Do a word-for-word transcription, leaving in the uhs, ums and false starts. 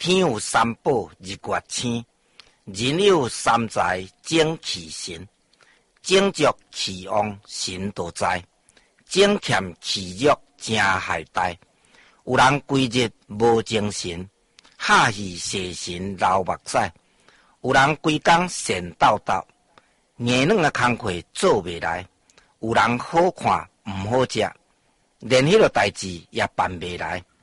天有三宝，日月星；人有三才，精气神。精足气旺，神都知；精欠气弱，正害殆。有人规日无精神，哈气蛇神流目屎；有人规工闲斗斗，硬软的工课做袂来；有人好看毋好食，连迄个代志也办袂来。